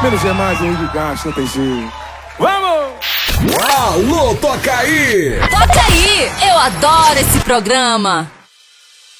Menos é mais, Henrique Castro, não tem jeito. Vamos! Alô, toca aí! Toca aí! Eu adoro esse programa!